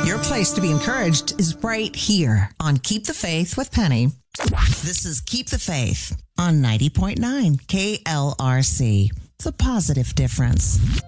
Your place to be encouraged is right here on Keep the Faith with Penny. This is Keep the Faith on 90.9 KLRC. The positive difference.